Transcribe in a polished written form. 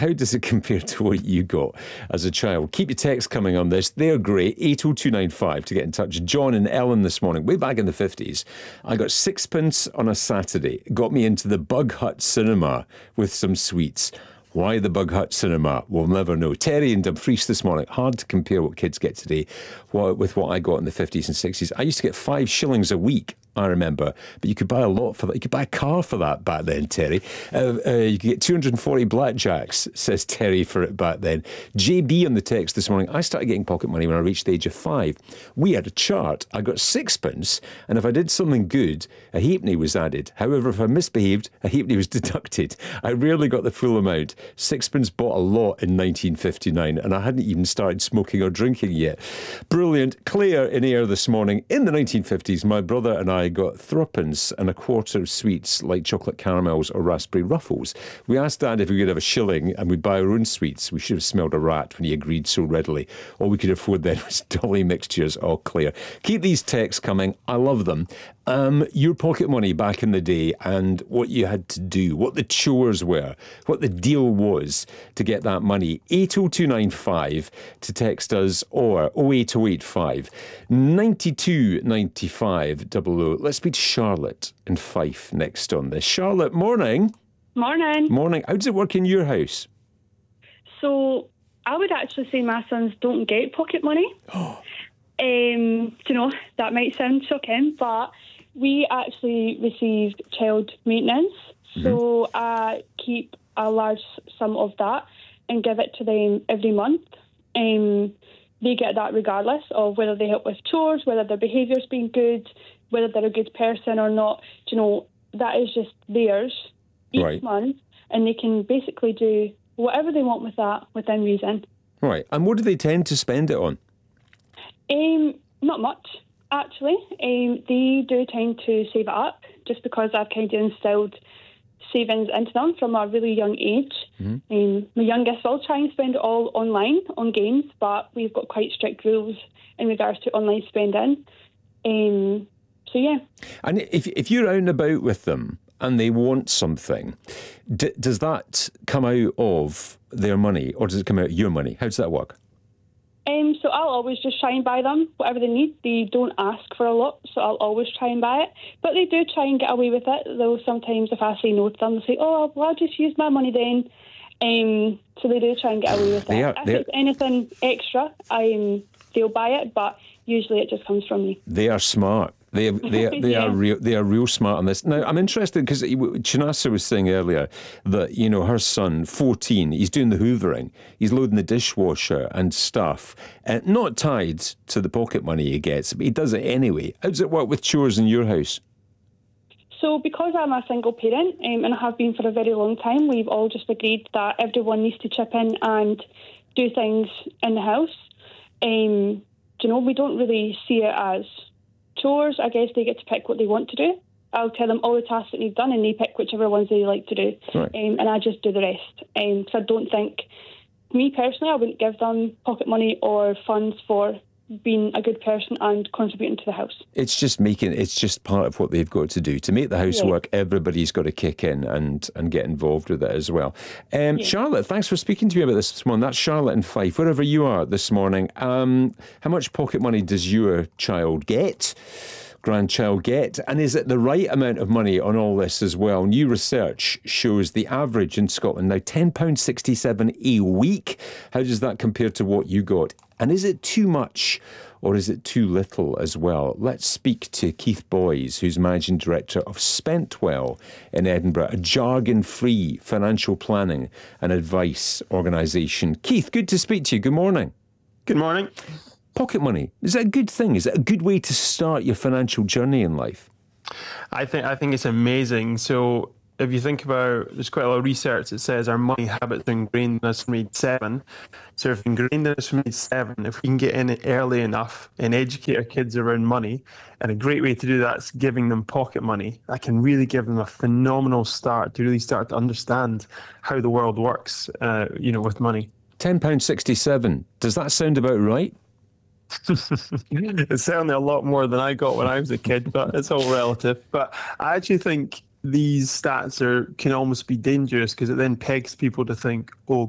how does it compare to what you got as a child? Keep your texts coming on this. They're great. 80295 to get in touch. John and Ellen this morning, way back in the 50s. I got sixpence on a Saturday. Got me into the Bug Hut cinema with some sweets. Why the Bug Hut cinema? We'll never know. Terry and Dumfries this morning. Hard to compare what kids get today with what I got in the 50s and 60s. I used to get 5 shillings a week, I remember, but you could buy a lot for that. You could buy a car for that back then, Terry. You could get 240 blackjacks, says Terry, for it back then. JB on the text this morning. I started getting pocket money when I reached the age of 5. We had a chart. I got sixpence, and if I did something good, a halfpenny was added. However, if I misbehaved, a halfpenny was deducted. I rarely got the full amount. Sixpence bought a lot in 1959, and I hadn't even started smoking or drinking yet. Brilliant. Claire in Ayr this morning. In the 1950s, my brother and I got threepence and a quarter of sweets like chocolate caramels or raspberry ruffles. We asked Dad if we could have a shilling and we'd buy our own sweets. We should have smelled a rat when he agreed so readily. All we could afford then was Dolly mixtures. Oh, Claire. Keep these texts coming. I love them. Your pocket money back in the day and what you had to do, what the chores were, what the deal was to get that money. 80295 to text us or 08085 9295 00. Let's speak to Charlotte in Fife next on this. Charlotte, morning. Morning. Morning. How does it work in your house? So I would actually say my sons don't get pocket money. That might sound shocking, but we actually received child maintenance. Mm-hmm. So I keep a large sum of that and give it to them every month. They get that regardless of whether they help with chores, whether their behaviour's been good, whether they're a good person or not. That is just theirs each month, and they can basically do whatever they want with that within reason. Right. And what do they tend to spend it on? Not much, actually. They do tend to save it up just because I've kind of instilled savings into them from a really young age. Mm-hmm. My youngest will try and spend it all online on games, but we've got quite strict rules in regards to online spending. So, yeah. And if you're out and about with them and they want something, does that come out of their money or does it come out of your money? How does that work? So I'll always just try and buy them whatever they need. They don't ask for a lot, so I'll always try and buy it. But they do try and get away with it, though sometimes if I say no to them, they'll say, oh, well, I'll just use my money then. So they do try and get away with it. If it's anything extra, they'll buy it, but usually it just comes from me. They are smart. They are real smart on this. Now, I'm interested because Chinasa was saying earlier that, her son, 14, he's doing the hoovering. He's loading the dishwasher and stuff, not tied to the pocket money he gets, but he does it anyway. How does it work with chores in your house? So because I'm a single parent, and I have been for a very long time, we've all just agreed that everyone needs to chip in and do things in the house. We don't really see it as chores. I guess they get to pick what they want to do. I'll tell them all the tasks that need done and they pick whichever ones they like to do. Right. And I just do the rest. So I don't think, me personally, I wouldn't give them pocket money or funds for being a good person and contributing to the house. It's just part of what they've got to do. To make the house work, everybody's got to kick in and get involved with it as well. Charlotte, thanks for speaking to me about this morning. That's Charlotte in Fife, wherever you are this morning. How much pocket money does your grandchild get? And is it the right amount of money on all this as well? New research shows the average in Scotland now £10.67 a week. How does that compare to what you got? And is it too much or is it too little as well? Let's speak to Keith Boys, who's Managing Director of Spentwell in Edinburgh, a jargon-free financial planning and advice organisation. Keith, good to speak to you. Good morning. Good morning. Pocket money, is that a good thing? Is it a good way to start your financial journey in life? I think it's amazing. So if you think about, there's quite a lot of research that says our money habits are ingrained in us from age 7. So if ingrained in us from age 7, if we can get in it early enough and educate our kids around money, and a great way to do that is giving them pocket money, that can really give them a phenomenal start to really start to understand how the world works, with money. £10.67, does that sound about right? It's certainly a lot more than I got when I was a kid, but it's all relative. But I actually think these stats can almost be dangerous because it then pegs people to think, oh